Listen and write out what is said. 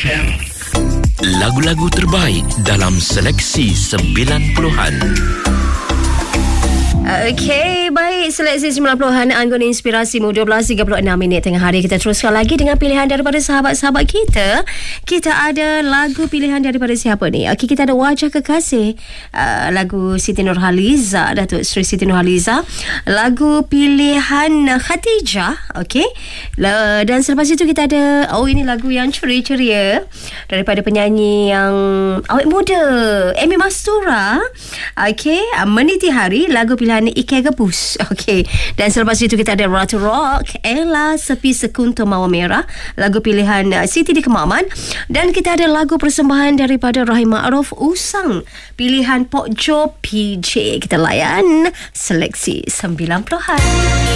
FM. Lagu-lagu terbaik dalam seleksi 90-an. Okey, baik. Seleksi 90-an Anggun Inspirasi 12.36 tengah hari. Kita teruskan lagi dengan pilihan daripada sahabat-sahabat kita. Kita ada lagu pilihan daripada siapa ni? Okey, kita ada Wajah Kekasih, lagu Siti Nurhaliza, Datuk Seri Siti Nurhaliza. Lagu pilihan Khatijah. Okey. Dan selepas itu kita ada, ini lagu yang ceria-ceria daripada penyanyi yang awet muda, Amy Mastura. Okey, Meniti Hari, lagu pilihan Ike Gepus. Okey. Dan selepas itu kita ada Ratu Rock, Ella Sepi Sekuntum Mawar Merah, lagu pilihan Siti di Kemaman. Dan kita ada lagu persembahan daripada Rahim Ma'ruf, Usang, pilihan Pok Jo PJ. Kita layan seleksi 90-an.